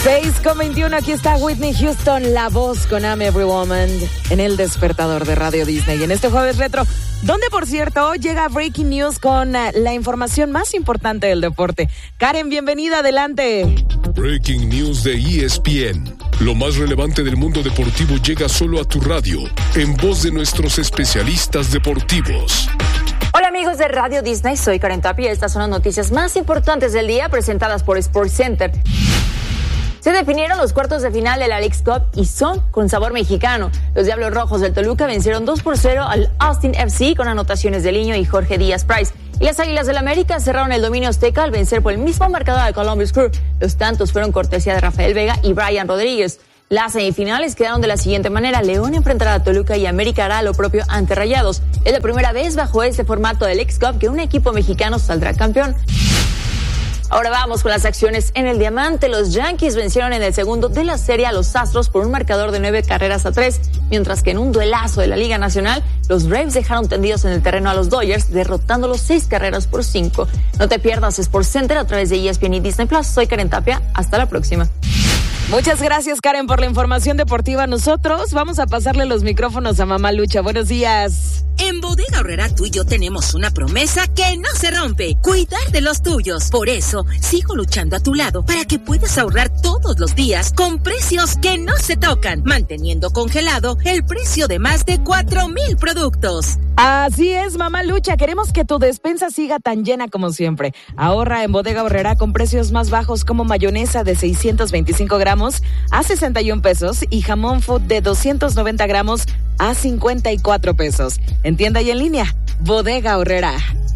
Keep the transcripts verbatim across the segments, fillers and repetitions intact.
seis con veintiuno, aquí está Whitney Houston, la voz con I'm Every Woman en el despertador de Radio Disney. En este jueves retro, donde por cierto llega Breaking News con la información más importante del deporte. Karen, bienvenida, adelante. Breaking News de E S P N. Lo más relevante del mundo deportivo llega solo a tu radio, en voz de nuestros especialistas deportivos. Hola amigos de Radio Disney, soy Karen Tapia y estas son las noticias más importantes del día presentadas por SportsCenter. Se definieron los cuartos de final de la Leagues Cup y son con sabor mexicano. Los Diablos Rojos del Toluca vencieron dos por cero al Austin F C con anotaciones de Liño y Jorge Díaz Price. Y las Águilas del América cerraron el dominio azteca al vencer por el mismo marcador al Columbus Crew. Los tantos fueron cortesía de Rafael Vega y Brian Rodríguez. Las semifinales quedaron de la siguiente manera. León enfrentará a Toluca y América hará lo propio ante Rayados. Es la primera vez bajo este formato de Leagues Cup que un equipo mexicano saldrá campeón. Ahora vamos con las acciones en el diamante. Los Yankees vencieron en el segundo de la serie a los Astros por un marcador de nueve carreras a tres, mientras que en un duelazo de la Liga Nacional, los Braves dejaron tendidos en el terreno a los Dodgers, derrotándolos seis carreras por cinco. No te pierdas SportsCenter a través de E S P N y Disney Plus. Soy Karen Tapia. Hasta la próxima. Muchas gracias, Karen, por la información deportiva. Nosotros vamos a pasarle los micrófonos a Mamá Lucha. Buenos días. En Bodega Aurrerá tú y yo tenemos una promesa que no se rompe: cuidar de los tuyos. Por eso, sigo luchando a tu lado para que puedas ahorrar todos los días con precios que no se tocan, manteniendo congelado el precio de más de cuatro mil productos. Así es, Mamá Lucha. Queremos que tu despensa siga tan llena como siempre. Ahorra en Bodega Aurrerá con precios más bajos como mayonesa de seiscientos veinticinco gramos a sesenta y un pesos y jamón food de doscientos noventa gramos a cincuenta y cuatro pesos. En tienda y en línea, Bodega Aurrerá.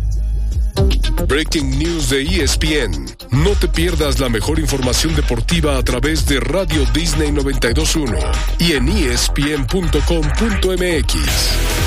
Breaking News de E S P N. No te pierdas la mejor información deportiva a través de Radio Disney noventa y dos punto uno y en E S P N punto com punto M X.